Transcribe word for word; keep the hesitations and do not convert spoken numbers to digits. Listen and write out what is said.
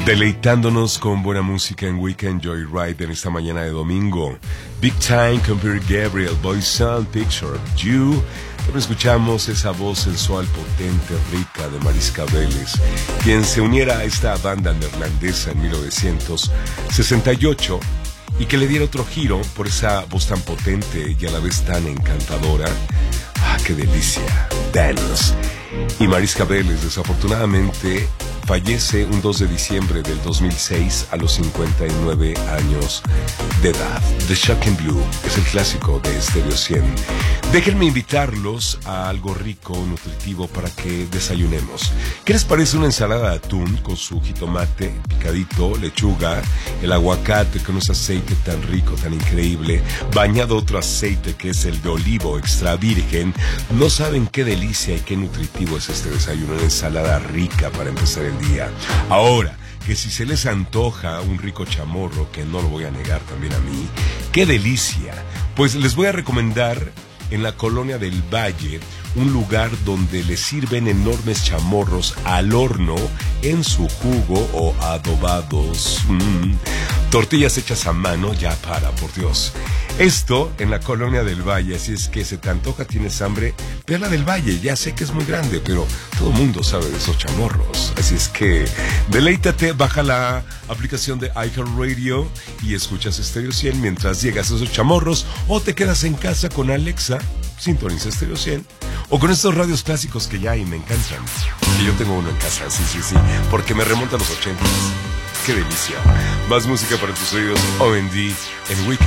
Deleitándonos con buena música en Weekend Joyride en esta mañana de domingo. Big Time con Peter Gabriel, Boy Sound Picture of You. También escuchamos esa voz sensual, potente, rica de Mariska Vélez, quien se uniera a esta banda neerlandesa en mil novecientos sesenta y ocho y que le diera otro giro por esa voz tan potente y a la vez tan encantadora. ¡Ah, qué delicia! Dance. Y Mariska Vélez, desafortunadamente, fallece un dos de diciembre del dos mil seis a los cincuenta y nueve años de edad. The Shocking Blue es el clásico de Stereo cien. Déjenme invitarlos a algo rico, nutritivo, para que desayunemos. ¿Qué les parece una ensalada de atún con su jitomate picadito, lechuga, el aguacate con ese aceite tan rico, tan increíble, bañado otro aceite que es el de olivo extra virgen? No saben qué delicia y qué nutritivo es este desayuno, una ensalada rica para empezar el día. Ahora, que si se les antoja un rico chamorro, que no lo voy a negar también a mí, ¡qué delicia! Pues les voy a recomendar en la Colonia del Valle un lugar donde les sirven enormes chamorros al horno en su jugo o adobados. Mm. Tortillas hechas a mano, ya para, por Dios. Esto en la Colonia del Valle, así es que se te antoja, tienes hambre, ve a la del Valle. Ya sé que es muy grande, pero todo el mundo sabe de esos chamorros. Así es que deleítate, baja la aplicación de iHeartRadio y escuchas Stereo cien mientras llegas a esos chamorros, o te quedas en casa con Alexa, sintoniza Stereo cien, o con estos radios clásicos que ya hay, me encantan. Y yo tengo uno en casa, sí, sí, sí, porque me remonta a los ochentas. ¡Qué delicia! Más música para tus oídos, O and D en Weekend